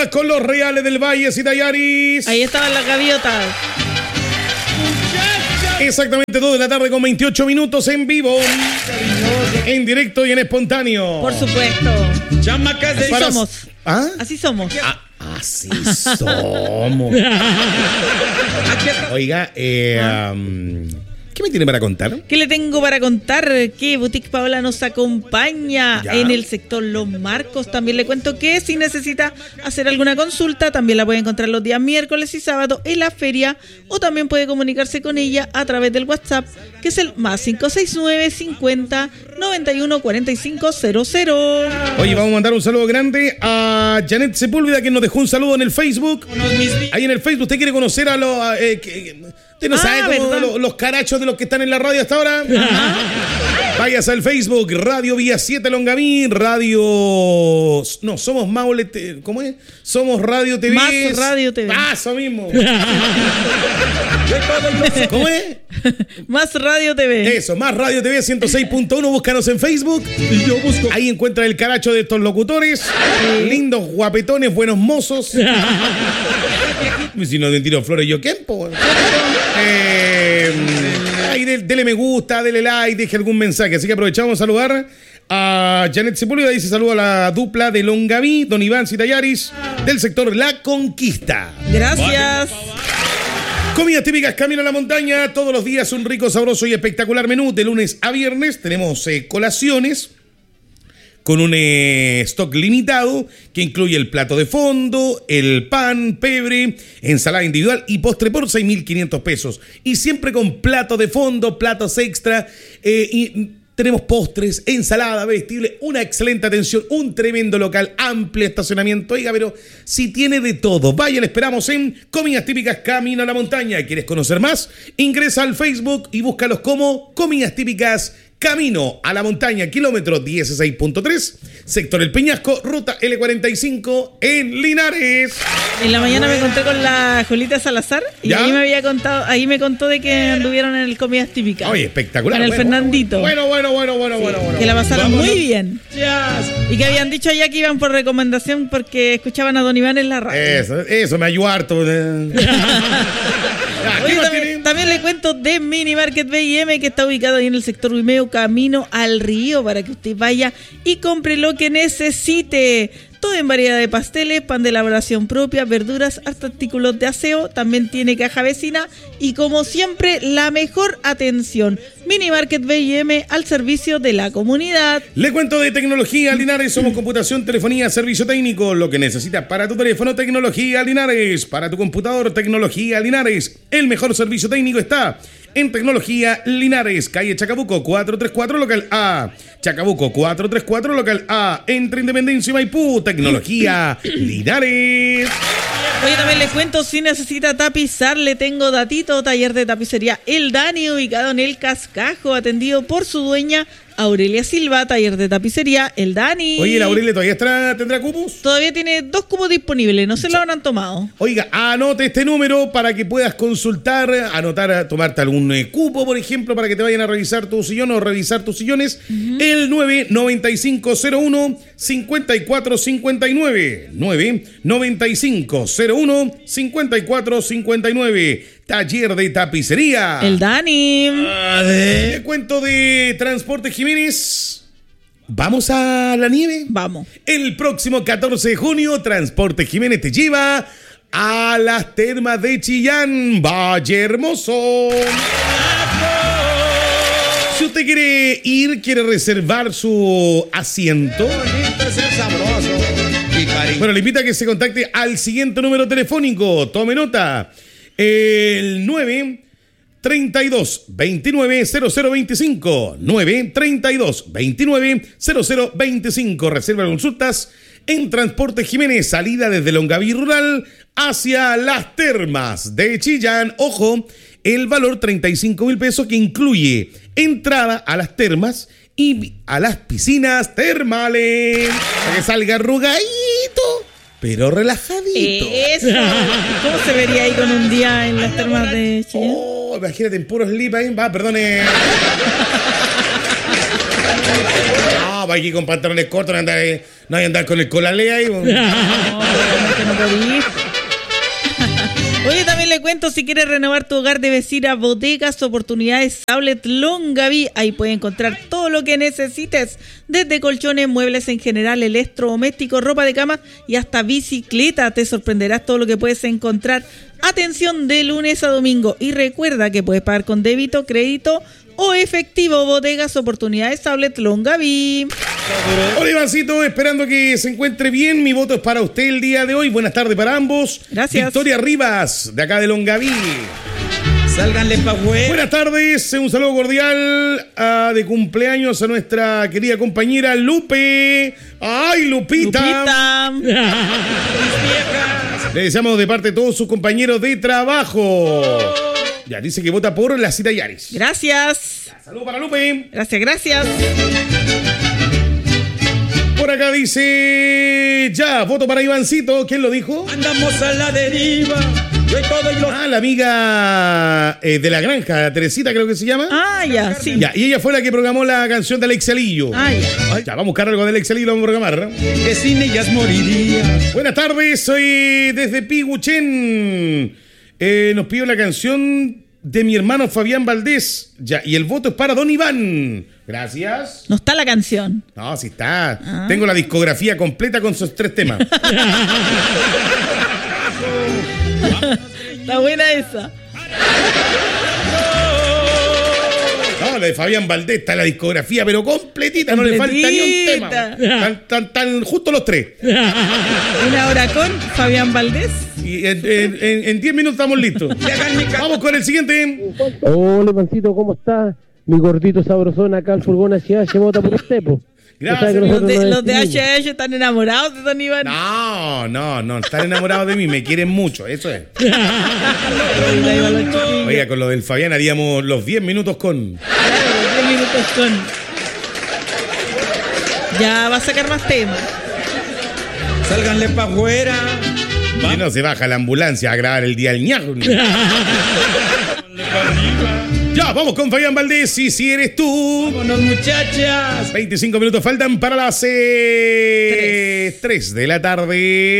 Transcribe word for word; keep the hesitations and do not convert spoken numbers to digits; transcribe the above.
más con los Reales del Valle y Tallaris. Ahí estaban las gaviotas. Exactamente dos de la tarde con veintiocho minutos en vivo, en directo y en espontáneo. Por supuesto. Chamacas de... Así Para- somos. ¿Ah? Así somos. Ah, así somos. Oiga, eh, um, ¿qué me tiene para contar? ¿Qué le tengo para contar? Que Boutique Paola nos acompaña Ya. en el sector Los Marcos. También le cuento que si necesita hacer alguna consulta, también la puede encontrar los días miércoles y sábado en la feria, o también puede comunicarse con ella a través del WhatsApp, que es el más cinco seis nueve cincuenta noventa y uno cuarenta y cinco cero cero. Oye, vamos a mandar un saludo grande a Janet Sepúlveda, que nos dejó un saludo en el Facebook. Ahí en el Facebook, ¿usted quiere conocer a los... a, eh, que- usted no Ah, sabe cómo ¿verdad? los, los carachos de los que están en la radio hasta ahora? Váyase al Facebook, Radio Vía siete Longaví, Radio... No, somos Maule... T- ¿Cómo es? Somos Radio T V. Más Radio T V. Ah, eso mismo. ¿Cómo es? Más Radio T V. Eso, más Radio T V ciento seis punto uno, búscanos en Facebook. Y yo busco... Ahí encuentra el caracho de estos locutores. Lindos, guapetones, buenos mozos. Si no me tiro flores, yo qué, po. Eh, ahí de- dele me gusta, dele like, deje algún mensaje. Así que aprovechamos a saludar a Janet Sepúlveda. Dice saludo a la dupla de Longaví, Don Iván Citallaris, del sector La Conquista. Gracias. Comidas típicas Camino a la Montaña, todos los días un rico, sabroso y espectacular menú. De lunes a viernes tenemos eh, colaciones con un eh, stock limitado que incluye el plato de fondo, el pan, pebre, ensalada individual y postre por seis mil quinientos pesos. Y siempre con plato de fondo, platos extra eh, y... Tenemos postres, ensalada, vestible, una excelente atención, un tremendo local, amplio estacionamiento. Oiga, pero si tiene de todo, vaya, le esperamos en Comidas Típicas Camino a la Montaña. ¿Quieres conocer más? Ingresa al Facebook y búscalos como Comidas Típicas Camino a la Montaña, kilómetro dieciséis punto tres, sector El Peñasco, ruta L cuarenta y cinco en Linares. En la mañana me encontré con la Julita Salazar y ¿Ya? ahí me había contado, ahí me contó de que anduvieron en el Comidas Típicas. Oye, espectacular. Con el Bueno, Fernandito. Bueno, bueno, bueno, bueno, Sí, bueno, bueno. que la pasaron Vámonos. muy bien. Y que habían dicho allá que iban por recomendación porque escuchaban a Don Iván en la radio. Eso, eso me ayudó harto. Ah, ¿qué Oye, más también, tiene? también le cuento de Mini Market B y M, que está ubicado ahí en el sector Wimeo, camino al río, para que usted vaya y compre lo que necesite. Todo en variedad de pasteles, pan de elaboración propia, verduras, hasta artículos de aseo. También tiene caja vecina y, como siempre, la mejor atención. Mini Market B y M al servicio de la comunidad. Le cuento de tecnología Linares, somos computación, telefonía, servicio técnico, lo que necesitas para tu teléfono, tecnología Linares, para tu computador, tecnología Linares. El mejor servicio técnico está en Tecnología Linares, calle Chacabuco cuatrocientos treinta y cuatro, local A. Chacabuco cuatrocientos treinta y cuatro, local A. Entre Independencia y Maipú, Tecnología Linares. Oye, también les cuento, si necesita tapizar, le tengo datito, taller de tapicería El Dani, ubicado en El Cascajo, atendido por su dueña Aurelia Silva, taller de tapicería El Dani. Oye, ¿la Aurelia todavía estará- tendrá cupos? Todavía tiene dos cupos disponibles, no se lo habrán tomado. Oiga, anote este número para que puedas consultar, anotar, tomarte algún eh, cupo, por ejemplo, para que te vayan a revisar tu sillón o revisar tus sillones. Uh-huh. El nueve nueve cinco cero uno cinco cuatro cinco nueve. nueve nueve cinco cero uno cinco cuatro cinco nueve. Taller de tapicería El Dani. Le cuento de Transporte Jiménez. ¿Vamos a la nieve? Vamos. El próximo catorce de junio, Transporte Jiménez te lleva a las termas de Chillán, Valle Hermoso. Si usted quiere ir, quiere reservar su asiento, bueno, le invito a que se contacte al siguiente número telefónico. Tome nota. El nueve treinta y dos veintinueve cero cero veinticinco. nueve treinta y dos veintinueve cero cero veinticinco. Reserva consultas en Transporte Jiménez, salida desde Longaví Rural hacia las termas de Chillán. Ojo, el valor treinta y cinco mil pesos, que incluye entrada a las termas y a las piscinas termales. Para que salga arrugadito, pero relajadito. Eso. ¿Cómo se vería ahí con un día en las termas de Chillán? Oh, imagínate en puro slip ahí. Va, perdone. No, va aquí con pantalones cortos, anda ahí. No hay que andar con el colalea ahí. No, obviamente no podís. Oye, también le cuento, si quieres renovar tu hogar, debes ir a Bodegas Oportunidades Outlet Longaví. Ahí puedes encontrar todo lo que necesites, desde colchones, muebles en general, electrodomésticos, ropa de cama y hasta bicicleta. Te sorprenderás todo lo que puedes encontrar. Atención de lunes a domingo. Y recuerda que puedes pagar con débito, crédito o efectivo. Bodegas Oportunidades Outlet Longaví. Hola Ivancito, esperando que se encuentre bien. Mi voto es para usted el día de hoy. Buenas tardes para ambos. Gracias. Victoria Rivas, de acá de Longaví. Sálganle pa' afuera. Buenas tardes, un saludo cordial uh, de cumpleaños a nuestra querida compañera Lupe. ¡Ay, Lupita! Lupita. Le deseamos de parte de todos sus compañeros de trabajo. Ya, dice que vota por la Cita Yaris. Gracias. Saludos para Lupe. Gracias, gracias. Por acá dice, ya, voto para Ivancito. ¿Quién lo dijo? Andamos a la deriva. Yo y todo y los... Ah, la amiga eh, de la granja, Teresita creo que se llama. Ah, ya, sí. Ya, y ella fue la que programó la canción del Excelillo. Ah, ya. Ya, vamos a buscar algo del Excelillo, lo vamos a programar. que sin ellas moriría. Buenas tardes, soy desde Piguchen. Eh, nos pidió la canción de mi hermano Fabián Valdés. Ya, y el voto es para Don Iván. Gracias. No está la canción. No, sí está. Ah. Tengo la discografía completa con sus tres temas. Está buena esa. No, la de Fabián Valdés está en la discografía, pero completita, no le falta ni un tema. Completita. Tan, tan, tan, justo los tres. Una hora con Fabián Valdés. Y en, en, en, en diez minutos estamos listos. Vamos con el siguiente. Hola, Pancito, ¿cómo estás? Mi gordito sabrosón acá al furgón H H vota por usted, po. Gracias. Ya sabe que Los nosotros de, nos los de despedimos. H H están enamorados de Don Iván. No, no, no, están enamorados de mí, me quieren mucho, eso es. Ahí va los chiquillos. Oiga, con lo del Fabián haríamos los diez minutos con... Claro, los diez minutos con. Ya va a sacar más temas. Sálganle pa' afuera. Y no se baja la ambulancia a grabar el día del ñajo. Ya, vamos con Fabián Valdés, y si eres tú. Vámonos, muchachas. veinticinco minutos faltan para las eh, tres de la tarde.